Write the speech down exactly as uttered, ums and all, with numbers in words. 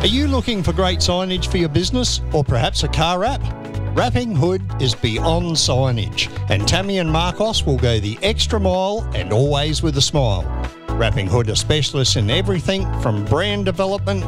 Are you looking for great signage for your business or perhaps a car wrap? Wrapping Hood is beyond signage, and Tammy and Marcos will go the extra mile and always with a smile. Wrapping Hood are specialists in everything from brand development